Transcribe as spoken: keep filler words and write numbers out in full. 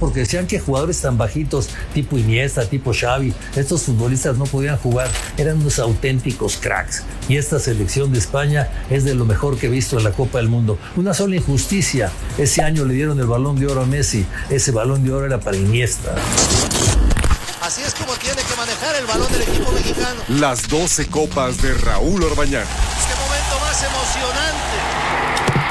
porque decían que jugadores tan bajitos, tipo Iniesta, tipo Xavi, estos futbolistas no podían jugar, eran unos auténticos cracks. Y esta selección de España es de lo mejor que he visto en la Copa del Mundo. Una sola injusticia, ese año le dieron el Balón de Oro a Messi, ese Balón de Oro era para Iniesta. Así es como tiene que manejar el balón del equipo mexicano. Las doce copas de Raúl Orbañanos. ¡Qué momento más emocionante!